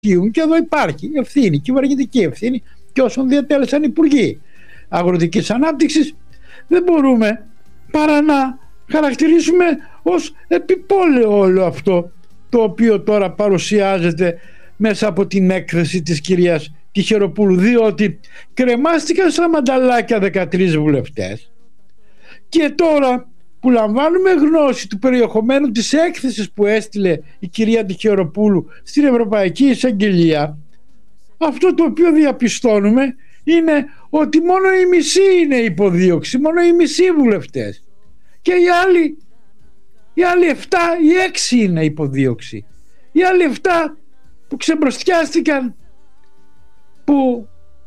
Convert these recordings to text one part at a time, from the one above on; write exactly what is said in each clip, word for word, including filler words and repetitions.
Και εδώ υπάρχει ευθύνη, κυβερνητική ευθύνη και όσων διατέλεσαν υπουργοί αγροτικής ανάπτυξης. Δεν μπορούμε παρά να χαρακτηρίσουμε ως επιπόλαιο όλο αυτό το οποίο τώρα παρουσιάζεται μέσα από την έκθεση της κυρίας Κιχεροπούλου, διότι κρεμάστηκαν σαν μανταλάκια δεκατρείς βουλευτές και τώρα που λαμβάνουμε γνώση του περιεχομένου της έκθεσης που έστειλε η κυρία Κιχεροπούλου στην Ευρωπαϊκή Εισαγγελία, αυτό το οποίο διαπιστώνουμε είναι ότι μόνο οι μισοί είναι υποδίωξη, μόνο οι μισοί βουλευτές και οι άλλοι οι άλλοι εφτά ή έξι είναι υποδίωξη, οι άλλοι εφτά που ξεμπροστιάστηκαν, που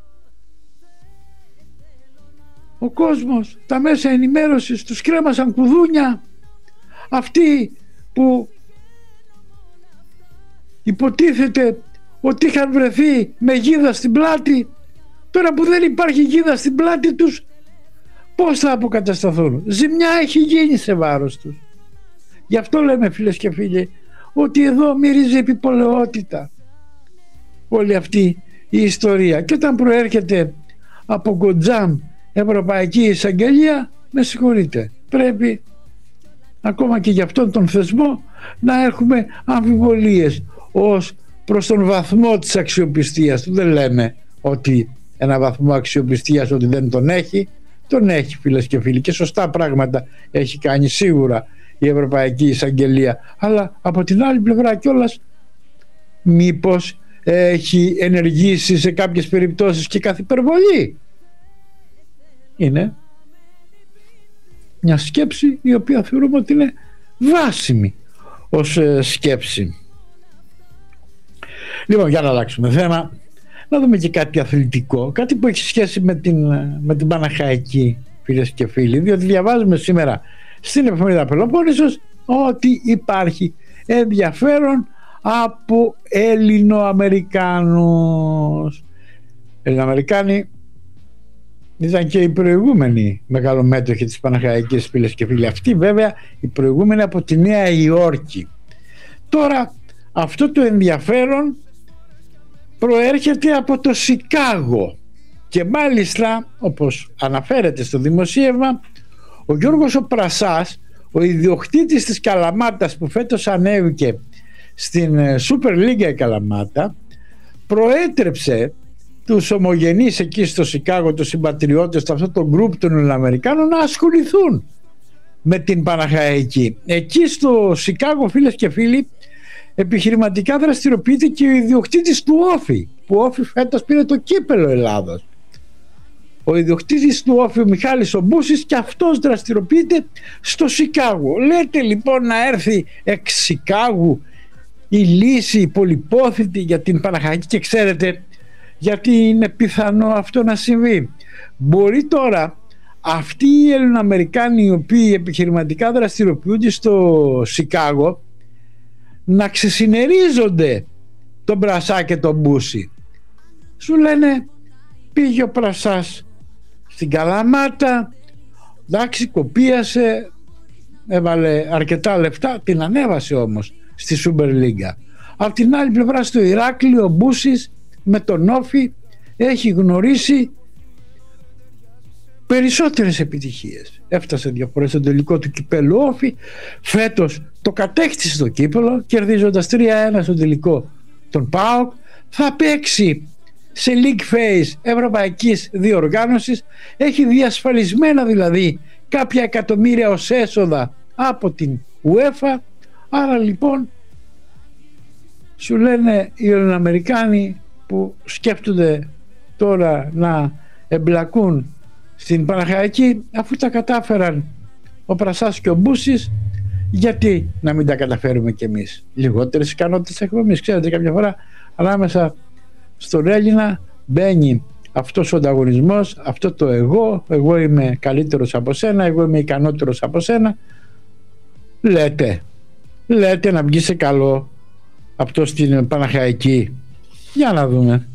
ο κόσμος, τα μέσα ενημέρωσης τους κρέμασαν κουδούνια, αυτοί που υποτίθεται ότι είχαν βρεθεί με γίδα στην πλάτη, τώρα που δεν υπάρχει γίδα στην πλάτη τους, πώς θα αποκατασταθούν? Ζημιά έχει γίνει σε βάρος τους. Γι' αυτό λέμε, φίλες και φίλοι, ότι εδώ μυρίζει επιπολαιότητα όλη αυτή η ιστορία, και όταν προέρχεται από Γκοτζάμ Ευρωπαϊκή Εισαγγελία, με συγχωρείτε, πρέπει ακόμα και για αυτόν τον θεσμό να έχουμε αμφιβολίες ως προς τον βαθμό της αξιοπιστίας του. Δεν λέμε ότι ένα βαθμό αξιοπιστίας ότι δεν τον έχει, τον έχει, φίλες και φίλοι, και σωστά πράγματα έχει κάνει σίγουρα η Ευρωπαϊκή Εισαγγελία, αλλά από την άλλη πλευρά κιόλας μήπως έχει ενεργήσει σε κάποιες περιπτώσεις και καθ' υπερβολή? Είναι μια σκέψη η οποία θεωρούμε ότι είναι βάσιμη ως σκέψη. Λοιπόν, για να αλλάξουμε θέμα, να δούμε και κάτι αθλητικό, κάτι που έχει σχέση με την, με την Παναχαϊκή, φίλες και φίλοι, διότι διαβάζουμε σήμερα στην εφημερίδα Πελοπόννησος ότι υπάρχει ενδιαφέρον από Έλληνο-Αμερικάνους. Έλληνο-Αμερικάνοι ήταν και οι προηγούμενοι μεγαλομέτωχοι της Παναχαϊκής, φίλες και φίλοι. Αυτοί βέβαια οι προηγούμενοι από τη Νέα Υόρκη. Τώρα αυτό το ενδιαφέρον προέρχεται από το Σικάγο και μάλιστα, όπως αναφέρεται στο δημοσίευμα, ο Γιώργος ο Πρασάς, ο ιδιοκτήτης της Καλαμάτας που φέτος ανέβηκε στην Super League η Καλαμάτα, προέτρεψε τους ομογενείς εκεί στο Σικάγο, τους συμπατριώτες του, αυτό το γκρουπ των Αμερικάνων, να ασχοληθούν με την Παναχαϊκή. Εκεί στο Σικάγο, φίλες και φίλοι, επιχειρηματικά δραστηριοποιείται και ο ιδιοκτήτης του Όφη, που ο Όφη φέτος πήρε το κύπελο Ελλάδος. Ο ιδιοκτήτης του Όφη, ο Μιχάλης ο Μπούσης, και αυτός δραστηριοποιείται στο Σικάγο. Λέτε λοιπόν να έρθει εξ Σικάγου η λύση, η πολυπόθητη για την Παναχαϊκή, και ξέρετε γιατί είναι πιθανό αυτό να συμβεί? Μπορεί τώρα αυτοί οι Έλληνο-Αμερικάνοι οι οποίοι επιχειρηματικά δραστηριοποιούνται στο Σικάγο να ξεσυνερίζονται τον Πρασά και τον Μπούση. Σου λένε, πήγε ο Πρασάς στην Καλαμάτα, εντάξει, κοπίασε, έβαλε αρκετά λεφτά, την ανέβασε όμως στη Super League. Απ' την άλλη πλευρά στο Ηράκλειο ο Μπούσης με τον Όφη έχει γνωρίσει περισσότερες επιτυχίες. Έφτασε δύο φορές στο τελικό του κυπέλου Όφη, φέτος το κατέκτησε το κύπελο κερδίζοντας τρία ένα στο τελικό τον ΠΑΟΚ. Θα παίξει σε League Phase Ευρωπαϊκής Διοργάνωσης, έχει διασφαλισμένα δηλαδή κάποια εκατομμύρια ως έσοδα από την UEFA. Άρα λοιπόν σου λένε οι Ελληνοαμερικάνοι που σκέφτονται τώρα να εμπλακούν στην Παναχαϊκή, αφού τα κατάφεραν ο Πρασάς και ο Μπούσης, γιατί να μην τα καταφέρουμε κι εμείς? Λιγότερες ικανότητες έχουμε εμείς? Ξέρετε, κάποια φορά ανάμεσα στον Έλληνα μπαίνει αυτός ο ανταγωνισμός, αυτό το εγώ, εγώ είμαι καλύτερος από σένα, εγώ είμαι ικανότερος από σένα. Λέτε, λέτε να βγει σε καλό αυτό στην Παναχαϊκή. Για να δούμε.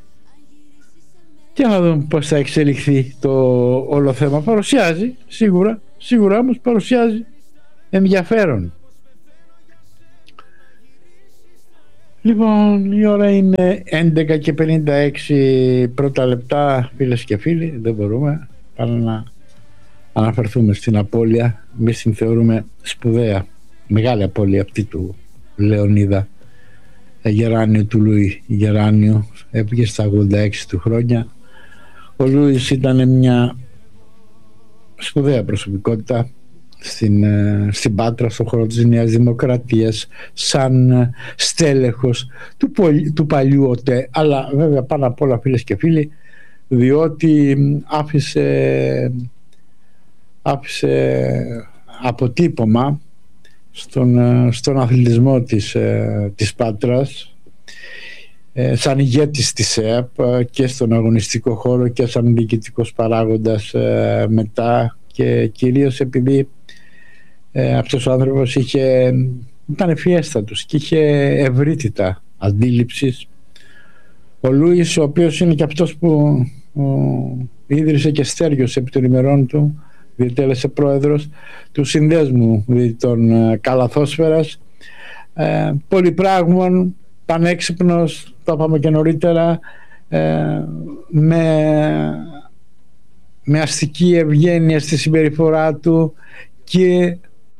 Για να δούμε πώς θα εξελιχθεί το όλο θέμα. Παρουσιάζει σίγουρα, σίγουρα όμως παρουσιάζει ενδιαφέρον. Λοιπόν, η ώρα είναι έντεκα και πενήντα έξι πρώτα λεπτά, φίλες και φίλοι. Δεν μπορούμε παρά να αναφερθούμε στην απώλεια. Εμείς την θεωρούμε σπουδαία, μεγάλη απώλεια αυτή του Λεωνίδα Γεράνιου, του Λούι Γεράνιου. Έπηγε στα ογδόντα έξι του χρόνια. Ο Λούις ήταν μια σπουδαία προσωπικότητα στην, στην Πάτρα, στον χώρο της Νέας Δημοκρατίας, σαν στέλεχος του, του παλιού ΟΤΕ, αλλά βέβαια πάνω απ' όλα, φίλες και φίλοι, διότι άφησε, άφησε αποτύπωμα στον, στον αθλητισμό της, της Πάτρας, σαν ηγέτης της ΕΕΠ και στον αγωνιστικό χώρο και σαν διοικητικός παράγοντας μετά, και κυρίως επειδή ε, αυτός ο άνθρωπος είχε, ήταν ευφιέστατος και είχε ευρύτητα αντίληψης. Ο Λούις, ο οποίος είναι και αυτός που ο, ίδρυσε και στέργιος επί των ημερών του, διετέλεσε πρόεδρος του συνδέσμου των ε, καλαθόσφαιρας, ε, πολυπράγμων, πανέξυπνος, το είπαμε και νωρίτερα, ε, με, με αστική ευγένεια στη συμπεριφορά του και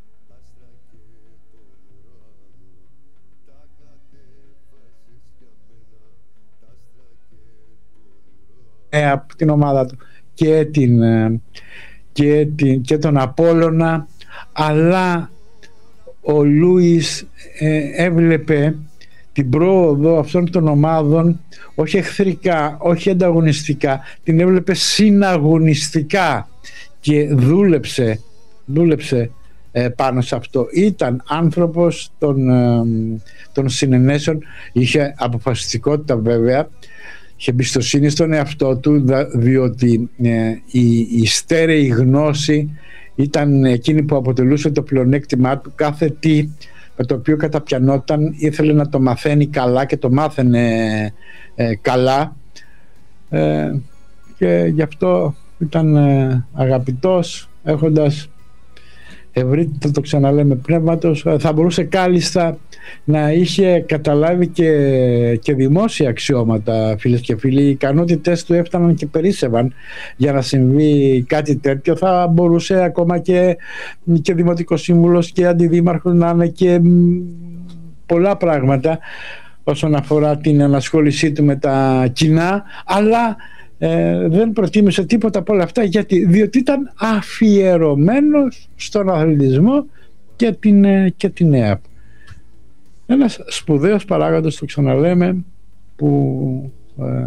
από την ομάδα του και, την, και, την, και τον Απόλλωνα, αλλά ο Λούις ε, έβλεπε την πρόοδο αυτών των ομάδων όχι εχθρικά, όχι ανταγωνιστικά, την έβλεπε συναγωνιστικά και δούλεψε, δούλεψε ε, πάνω σε αυτό. Ήταν άνθρωπος των, ε, των συνενέσεων, είχε αποφασιστικότητα βέβαια, είχε εμπιστοσύνη στον εαυτό του, διότι ε, η, η στέρεη γνώση ήταν εκείνη που αποτελούσε το πλεονέκτημά του. Κάθε τι με το οποίο καταπιανόταν ήθελε να το μαθαίνει καλά και το μάθαινε ε, καλά, ε, και γι' αυτό ήταν ε, αγαπητός, έχοντας ευρύτητα, το ξαναλέμε, πνεύματος. Θα μπορούσε κάλλιστα να είχε καταλάβει και, και δημόσια αξιώματα, φίλες και φίλοι. Οι ικανότητες του έφταναν και περίσσευαν για να συμβεί κάτι τέτοιο. Θα μπορούσε ακόμα και, και δημοτικός σύμβουλος και αντιδήμαρχος να είναι και πολλά πράγματα όσον αφορά την ανασχόλησή του με τα κοινά, αλλά Ε, δεν προτίμησε τίποτα από όλα αυτά, γιατί, διότι ήταν αφιερωμένος στον αθλητισμό και την, και την ΕΑΠ. Ένας σπουδαίος παράγοντας, το ξαναλέμε, που ε,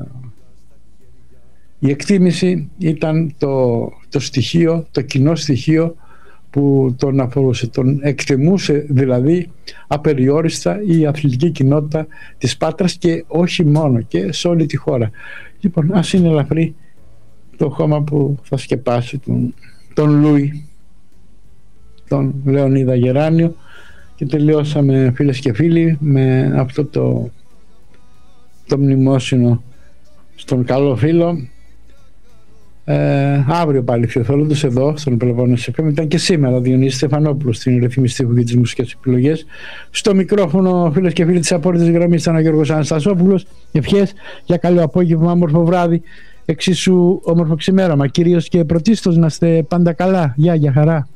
η εκτίμηση ήταν το, το στοιχείο, το κοινό στοιχείο που τον αφορούσε. Τον εκτιμούσε δηλαδή απεριόριστα η αθλητική κοινότητα της Πάτρας και όχι μόνο, και σε όλη τη χώρα. Λοιπόν, ας είναι ελαφρύ το χώμα που θα σκεπάσει τον, τον Λούι, τον Λεωνίδα Γεράνιο, και τελειώσαμε, φίλες και φίλοι, με αυτό το, το μνημόσυνο στον καλό φίλο. Ε, αύριο πάλι Φιωθόλοντος εδώ στον Πελοπόννησο εφ εμ. Ήταν και σήμερα ο Διονύσης Στεφανόπουλος στην ρυθμιστή και τις μουσικές επιλογές. Στο μικρόφωνο, φίλες και φίλοι της απόρριτης γραμμής, ήταν ο Γιώργος Αναστασόπουλος. Ευχές για καλό απόγευμα, όμορφο βράδυ, εξίσου όμορφο ξημέρωμα. Κυρίως και πρωτίστως να είστε πάντα καλά. Γεια, για χαρά.